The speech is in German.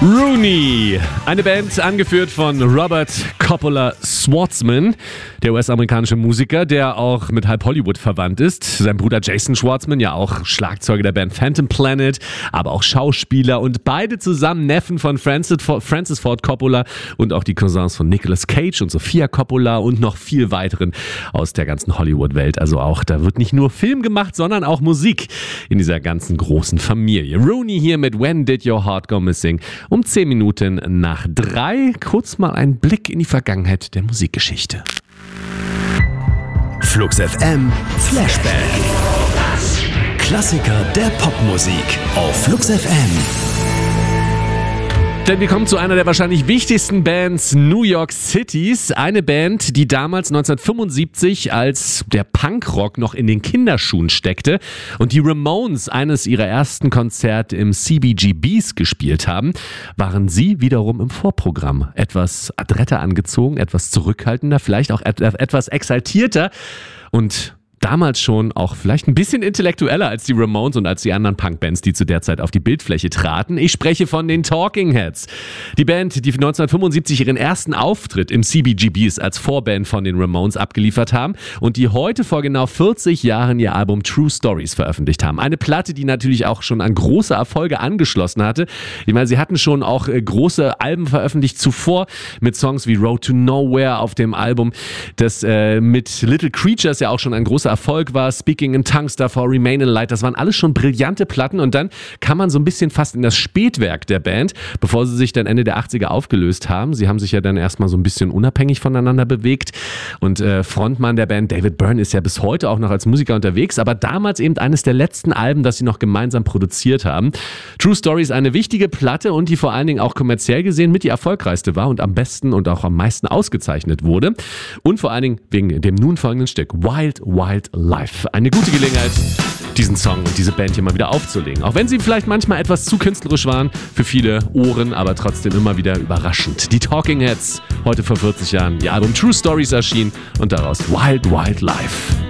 Rooney, eine Band angeführt von Robert Coppola Schwartzman, der US-amerikanische Musiker, der auch mit halb Hollywood verwandt ist. Sein Bruder Jason Schwartzman, ja auch Schlagzeuger der Band Phantom Planet, aber auch Schauspieler und beide zusammen Neffen von Francis Ford Coppola und auch die Cousins von Nicolas Cage und Sofia Coppola und noch viel weiteren aus der ganzen Hollywood-Welt. Also auch, da wird nicht nur Film gemacht, sondern auch Musik in dieser ganzen großen Familie. Rooney hier mit When Did Your Heart Go Missing? Um 10 Minuten nach 3. Kurz mal ein Blick in die Vergangenheit der Musikgeschichte. Flux FM Flashback. Klassiker der Popmusik auf Flux FM. Denn wir kommen zu einer der wahrscheinlich wichtigsten Bands New York Citys. Eine Band, die damals 1975, als der Punkrock noch in den Kinderschuhen steckte und die Ramones eines ihrer ersten Konzerte im CBGBs gespielt haben, waren sie wiederum im Vorprogramm. Etwas adretter angezogen, etwas zurückhaltender, vielleicht auch etwas exaltierter und damals schon auch vielleicht ein bisschen intellektueller als die Ramones und als die anderen Punkbands, die zu der Zeit auf die Bildfläche traten. Ich spreche von den Talking Heads. Die Band, die 1975 ihren ersten Auftritt im CBGBs als Vorband von den Ramones abgeliefert haben und die heute vor genau 40 Jahren ihr Album True Stories veröffentlicht haben. Eine Platte, die natürlich auch schon an große Erfolge angeschlossen hatte. Ich meine, sie hatten schon auch große Alben veröffentlicht zuvor mit Songs wie Road to Nowhere auf dem Album, das mit Little Creatures ja auch schon ein großer Erfolg war, Speaking in Tongues davor, Remain in Light, das waren alles schon brillante Platten und dann kam man so ein bisschen fast in das Spätwerk der Band, bevor sie sich dann Ende der 80er aufgelöst haben. Sie haben sich ja dann erstmal so ein bisschen unabhängig voneinander bewegt und Frontmann der Band David Byrne ist ja bis heute auch noch als Musiker unterwegs, aber damals eben eines der letzten Alben, das sie noch gemeinsam produziert haben. True Stories, eine wichtige Platte und die vor allen Dingen auch kommerziell gesehen mit die erfolgreichste war und am besten und auch am meisten ausgezeichnet wurde und vor allen Dingen wegen dem nun folgenden Stück Wild Wild Life. Eine gute Gelegenheit, diesen Song und diese Band hier mal wieder aufzulegen. Auch wenn sie vielleicht manchmal etwas zu künstlerisch waren für viele Ohren, aber trotzdem immer wieder überraschend. Die Talking Heads, heute vor 40 Jahren, ihr Album True Stories erschien und daraus Wild Wild Life.